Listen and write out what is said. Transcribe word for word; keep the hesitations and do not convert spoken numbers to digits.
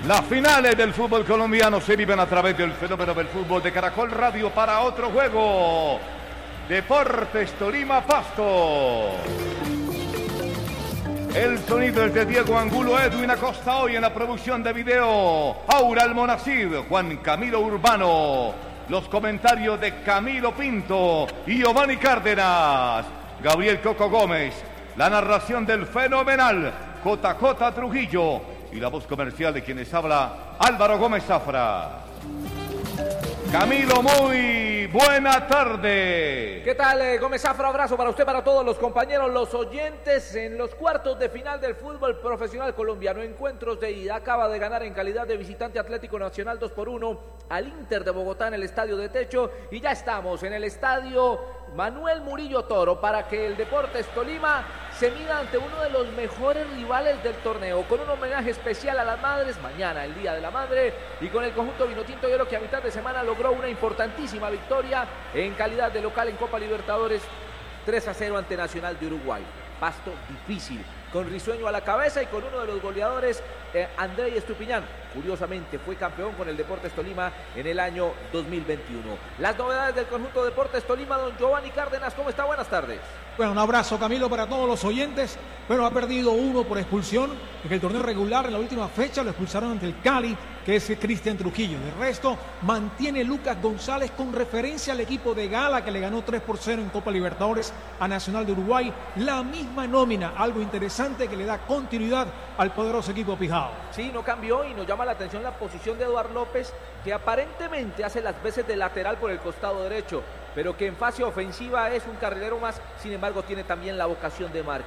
Las finales del fútbol colombiano se viven a través del fenómeno del fútbol de Caracol Radio para otro juego. Deportes Tolima Pasto. El sonido es de Diego Angulo, Edwin Acosta hoy en la producción de video. Aura Almonacid, Juan Camilo Urbano. Los comentarios de Camilo Pinto y Giovanni Cárdenas. Gabriel Coco Gómez. La narración del fenomenal J J Trujillo. Y la voz comercial de quienes habla Álvaro Gómez Zafra. Camilo, muy buena tarde. ¿Qué tal, eh, Gómez Zafra? Abrazo para usted, para todos los compañeros, los oyentes en los cuartos de final del fútbol profesional colombiano. Encuentros de ida. Acaba de ganar en calidad de visitante Atlético Nacional dos por uno al Inter de Bogotá en el Estadio de Techo. Y ya estamos en el Estadio Manuel Murillo Toro para que el Deportes Tolima se mida ante uno de los mejores rivales del torneo, con un homenaje especial a las madres, mañana el Día de la Madre, y con el conjunto vinotinto. Yo creo que a mitad de semana logró una importantísima victoria en calidad de local en Copa Libertadores, tres a cero ante Nacional de Uruguay. Pasto difícil, con Risueño a la cabeza y con uno de los goleadores, eh, André Estupiñán. Curiosamente fue campeón con el Deportes Tolima en el año dos mil veintiuno. Las novedades del conjunto Deportes Tolima, don Giovanni Cárdenas, ¿cómo está? Buenas tardes. Bueno, un abrazo, Camilo, para todos los oyentes. Bueno, ha perdido uno por expulsión. En el torneo regular, en la última fecha, lo expulsaron ante el Cali, que es Cristian Trujillo. De resto, mantiene Lucas González con referencia al equipo de Gala, que le ganó tres por cero en Copa Libertadores a Nacional de Uruguay. La misma nómina, algo interesante que le da continuidad al poderoso equipo Pijao. Sí, no cambió y nos llama la atención la posición de Eduardo López, que aparentemente hace las veces de lateral por el costado derecho, pero que en fase ofensiva es un carrilero más, sin embargo tiene también la vocación de marca.